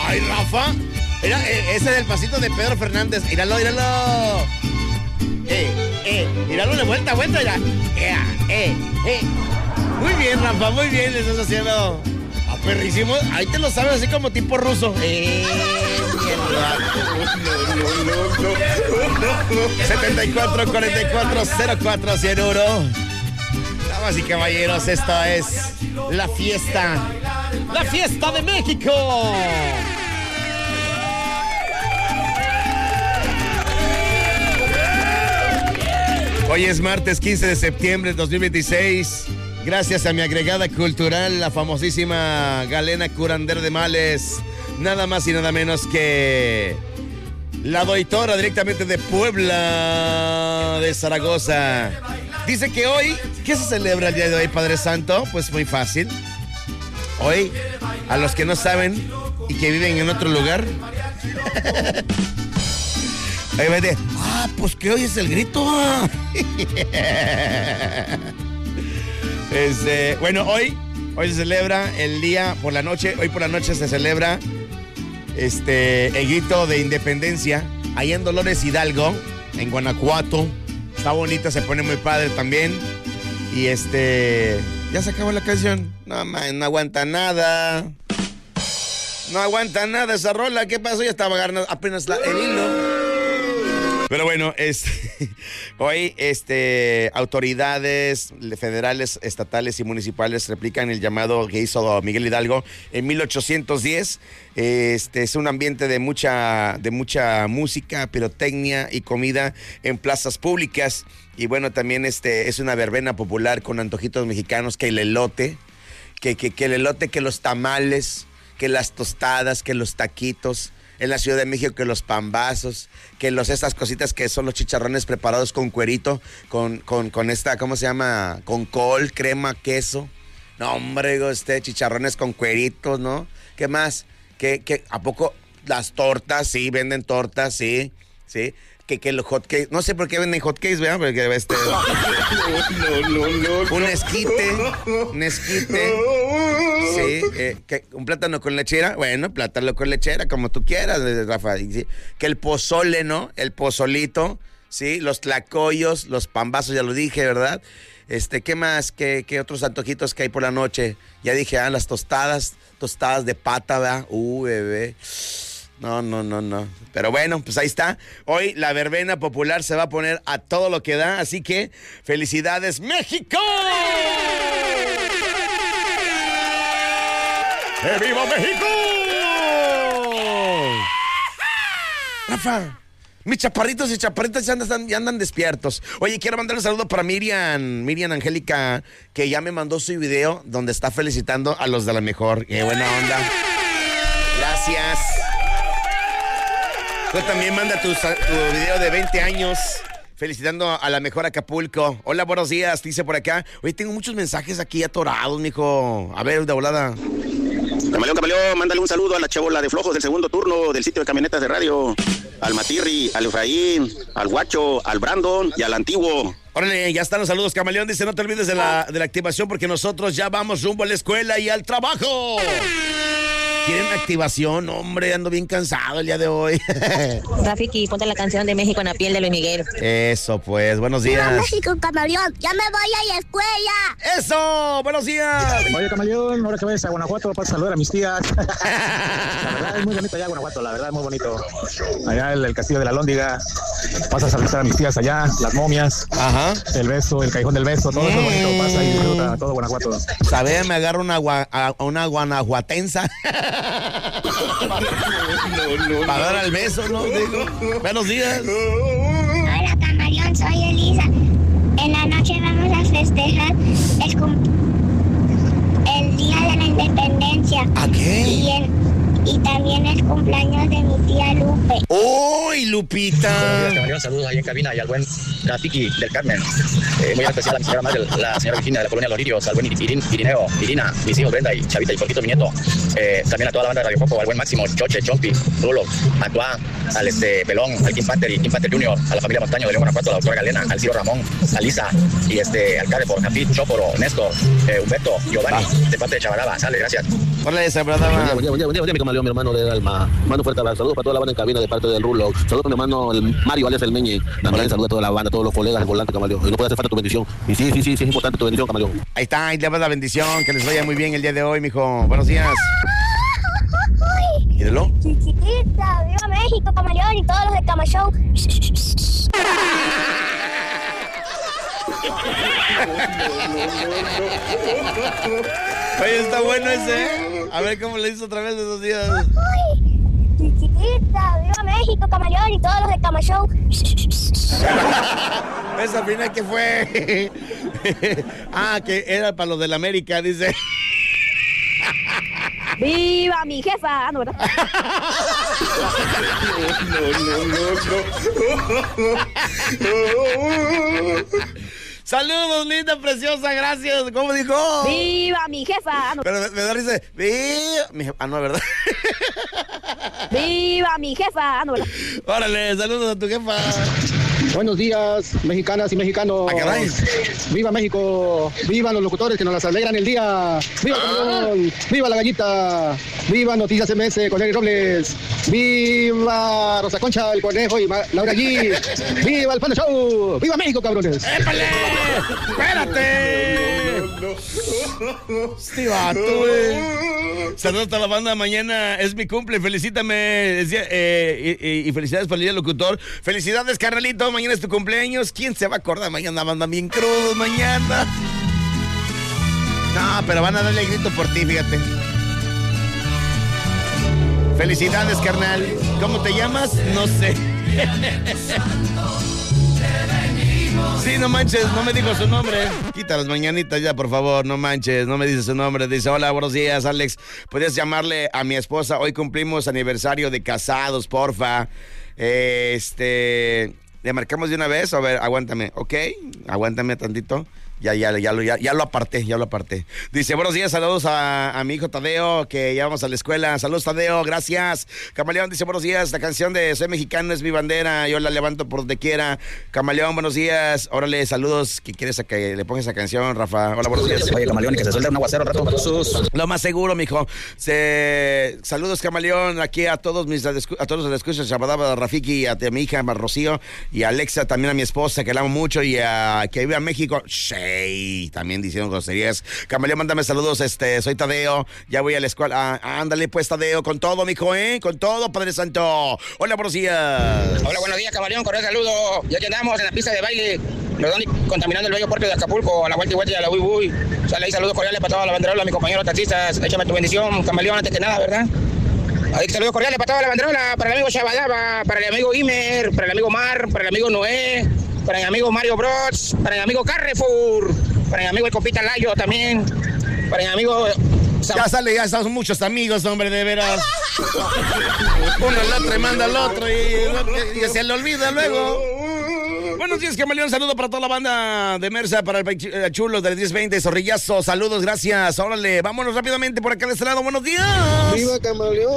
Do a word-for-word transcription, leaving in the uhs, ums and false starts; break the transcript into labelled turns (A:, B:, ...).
A: Ay, Rafa. Mira, ese es el pasito de Pedro Fernández. Míralo, míralo. Eh, eh, míralo de vuelta, vuelta ya. Eh, eh, eh. Muy bien, Rafa, muy bien. Le estás haciendo a perrísimo. Ahí te lo sabes así como tipo ruso. Eh, mierda. No, no, no, no. setenta y cuatro, cuarenta y cuatro, cero cuatro, cien uno. Damas y caballeros, esta es la fiesta. La fiesta de México. Hoy es martes quince de septiembre de dos mil veintiséis. Gracias a mi agregada cultural, la famosísima Galena Curandera de Males. Nada más y nada menos que la doitora directamente de Puebla, de Zaragoza. Dice que hoy, ¿qué se celebra el día de hoy, Padre Santo? Pues muy fácil. Hoy, a los que no saben y que viven en otro lugar. Ahí vete. Ah, pues que hoy es el grito. Este, bueno, hoy, hoy se celebra el día por la noche. Hoy por la noche se celebra este, el grito de independencia allá en Dolores Hidalgo, en Guanajuato. Está bonita, se pone muy padre también. Y este, ya se acabó la canción. No, man, no aguanta nada. No aguanta nada esa rola. ¿Qué pasó? Ya estaba agarrando apenas la, el hilo. Pero bueno, este, hoy este, autoridades federales, estatales y municipales replican el llamado que hizo Miguel Hidalgo en mil ochocientos diez. Este es un ambiente de mucha, de mucha música, pirotecnia y comida en plazas públicas. Y bueno, también este, es una verbena popular con antojitos mexicanos, que el elote, que, que, que el elote, que los tamales, que las tostadas, que los taquitos. En la Ciudad de México, que los pambazos, que los estas cositas que son los chicharrones preparados con cuerito, con, con, con esta, ¿cómo se llama? Con col, crema, queso. No, hombre, este, chicharrones con cueritos, ¿no? ¿Qué más? ¿Qué, qué, ¿A poco las tortas? Sí, venden tortas, sí, sí. Que, que los hotcakes, no sé por qué venden hotcakes, ¿verdad? Porque este... No, no, no, no. Un esquite, un esquite. Sí, eh, que, un plátano con lechera. Bueno, plátano con lechera, como tú quieras, Rafa. ¿Sí? Que el pozole, ¿no? El pozolito, ¿sí? Los tlacoyos, los pambazos, ya lo dije, ¿verdad? Este, ¿qué más? ¿Qué, qué otros antojitos que hay por la noche? Ya dije, ah, las tostadas, tostadas de pata, ¿verdad? Uh, bebé. No, no, no, no. Pero bueno, pues ahí está. Hoy la verbena popular se va a poner a todo lo que da, así que ¡felicidades, México! ¡Que viva México! Rafa, mis chaparritos y chaparritas ya andan, ya andan despiertos. Oye, quiero mandar un saludo para Miriam, Miriam Angélica, que ya me mandó su video donde está felicitando a los de la mejor. ¡Qué buena onda! Gracias. Tú también manda tu, tu video de veinte años felicitando a la mejor Acapulco. Hola, buenos días, dice por acá. Oye, tengo muchos mensajes aquí atorados, mijo. A ver, de volada.
B: Camaleón, camaleón, mándale un saludo a la chabola de flojos del segundo turno del sitio de camionetas de radio. Al Matirri, al Efraín, al Guacho, al Brandon y al Antiguo.
A: Órale, ya están los saludos, Camaleón. Dice, no te olvides de la, de la activación porque nosotros ya vamos rumbo a la escuela y al trabajo. ¿Quieren activación? Hombre, ando bien cansado el día de hoy.
C: Rafiki, ponte la canción de México en la piel de Luis Miguel.
A: Eso, pues, buenos días.
D: ¡Viva México, Camaleón! ¡Ya me voy a la escuela!
A: ¡Eso! ¡Buenos días!
E: Oye, Camaleón, ahora que vayas a Guanajuato, para saludar a mis tías. La verdad es muy bonito allá Guanajuato, la verdad es muy bonito. Allá el, el castillo de la Lóndiga. Vas a saludar a mis tías allá, las momias.
A: Ajá.
E: El beso, el callejón del beso, todo eso bonito. Pasa y disfruta todo Guanajuato.
A: ¿Sabes? Me agarro una, gua, a, una guanajuatensa. No, no, no, para dar al beso, ¿no? Digo, buenos días.
D: Hola, Camaleón, soy Elisa. En la noche vamos a festejar el, cum- el Día de la Independencia.
A: ¿A qué?
D: Y, en, y también es cumpleaños de mi tía Lupe.
A: ¡Uy, Lupita!
F: Camaleón, saludos ahí en cabina y al buen Rafiki del Carmen. Eh, muy especial a mi señora madre, la señora Virginia de la colonia Los Lirios, al buen Irin, Irineo, Irina, mis hijos Brenda y Chavita y Porquito, mi nieto. Eh, también a toda la banda de Radio Coco, al buen Máximo, Choche, Chompi, Rulo, a Tuá, al este, Pelón, al Kim Panther y Kim Panther Junior, a la familia Montaño de León Guanajuato, a la doctora Galena, al Ciro Ramón, a Lisa y este, al Cade por Japit, Chóporo, Néstor, eh, Humberto, Giovanni, ah. de parte de Chavalaba. Sale, gracias.
A: Hola, esa brother.
F: Buen día, buen día, buen día, buen día, mi
G: Camaleón, mi hermano del alma. Mando fuerte abrazo. Saludos para toda la banda en cabina de parte del Rulo. Saludos para mi hermano el Mario, alias el Meñe. También saludos a toda la banda, a todos los colegas del volante, Camaleón. Y no puede hacer falta tu bendición. Y sí, sí, sí, sí, es importante tu bendición, Camaleón.
A: Ahí está, ahí te va la bendición. Que les vaya muy bien el día de hoy, mijo. Buenos días. Míralo.
D: Chiquitita, viva México, Camaleón y todos los de Cama Show.
A: Oye, está bueno ese. A ver cómo le hizo otra vez esos días.
D: Chiquitita, viva México, Camaleón y todos los de Cama Show.
A: Esa final que fue. Ah, que era para los del América, dice.
C: ¡Viva mi jefa! No, ¿verdad?
A: No, no, no, no. Saludos, linda, preciosa, gracias. ¿Cómo dijo?
C: ¡Viva mi jefa! No.
A: Pero me, me da risa. ¡Viva! Mi jefa. Ah, no, ¿verdad?
C: ¡Viva mi jefa! No, ¿verdad?
A: Órale, saludos a tu jefa.
H: Buenos días, mexicanas y mexicanos.
A: ¿A qué va?
H: ¡Viva México! ¡Viva los locutores que nos las alegran el día! ¡Viva Camaleón! ¡Viva la gallita! ¡Viva Noticias M S con Eric Robles! ¡Viva Rosa Concha, el conejo y Ma- Laura G! ¡Viva el Panda Show! ¡Viva México, cabrones!
A: ¡Épale! ¡Espérate! Sí, vato, güey. Saludos a la banda. Mañana es mi cumple. Felicítame. Decía, eh, y, y, y felicidades para el día del locutor. Felicidades, carnalito. Mañana es tu cumpleaños. ¿Quién se va a acordar? Mañana andan bien crudos. Mañana. No, pero van a darle el grito por ti, fíjate. Felicidades, carnal. ¿Cómo te llamas? No sé. Sí, no manches, no me dijo su nombre. Quita las mañanitas ya, por favor, no manches, no me dice su nombre. Dice, hola, buenos días, Alex. ¿Podrías llamarle a mi esposa? Hoy cumplimos aniversario de casados, porfa. Eh, este, ¿le marcamos de una vez? A ver, aguántame, ¿ok? Aguántame tantito. Ya, ya, ya, ya, ya lo aparté, ya lo aparté. Dice, buenos días, saludos a, a mi hijo Tadeo, que ya vamos a la escuela. Saludos, Tadeo, gracias. Camaleón dice, buenos días, la canción de Soy Mexicano es mi bandera, yo la levanto por donde quiera. Camaleón, buenos días. Órale, saludos, ¿qué quieres a que le ponga esa canción, Rafa? Hola, buenos días.
F: Oye, Camaleón, y que se suelte un aguacero rato. Jesús.
A: Lo más seguro, mijo. Se... Saludos, Camaleón, aquí a todos mis a todos los escuchas, Shabadaba, Rafiki, a mi hija, a Rocío, y a Alexa, también a mi esposa, que la amo mucho, y a que vive en México. Sí. Y también diciendo groserías. Camaleón, mándame saludos, este, soy Tadeo, ya voy a la escuela. Ah, ándale pues, Tadeo, con todo, mijo, ¿eh? Con todo, Padre Santo. Hola, buenos días.
I: Hola, buenos días, Camaleón, cordial saludo. Ya que andamos en la pista de baile, perdón, contaminando el bello puerto de Acapulco, a la vuelta y vuelta y a la uy uy. Sale ahí, saludos cordiales para toda la banderola, mis compañeros taxistas. Échame tu bendición, Camaleón, antes que nada, ¿verdad? Ahí, saludos cordiales para toda la banderola, para el amigo Shabadaba, para el amigo Imer, para el amigo Mar, para el amigo Noé, para el amigo Mario Bros, para el amigo Carrefour, para el amigo el Copita Layo también, para el amigo...
A: Ya sale, ya estamos muchos amigos, hombre, de veras. Uno al otro y manda al otro y, y, y se le olvida luego. Buenos días, Camaleón. Saludo para toda la banda de Mersa, para el chulo del diez veinte, Zorrillazo. Saludos, gracias. Órale, vámonos rápidamente por acá de este lado. Buenos días.
H: ¡Viva Camaleón!